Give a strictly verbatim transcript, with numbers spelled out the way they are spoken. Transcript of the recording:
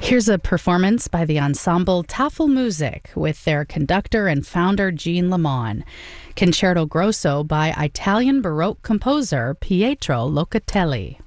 Here's a performance by the ensemble Tafelmusik with their conductor and founder Jean Lamont. Concerto Grosso by Italian Baroque composer Pietro Locatelli.